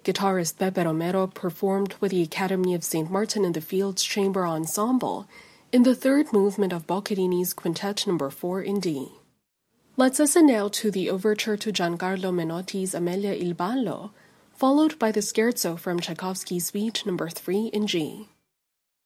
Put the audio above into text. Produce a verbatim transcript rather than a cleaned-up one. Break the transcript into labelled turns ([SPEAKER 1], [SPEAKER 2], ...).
[SPEAKER 1] Guitarist Pepe Romero performed with the Academy of Saint Martin in the Fields Chamber Ensemble in the third movement of Boccherini's Quintet number four in D. Let's listen now to the overture to Giancarlo Menotti's Amelia il Ballo, followed by the scherzo from Tchaikovsky's Suite number three in G.